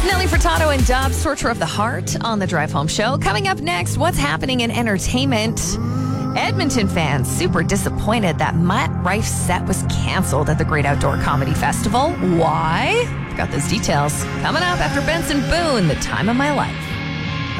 Nelly Furtado and Dubs, Torture of the Heart on the Drive Home Show. Coming up next, what's happening in entertainment? Edmonton fans super disappointed that Matt Rife's set was canceled at the Great Outdoor Comedy Festival. Why? Got those details coming up after Benson Boone, The Time of My Life.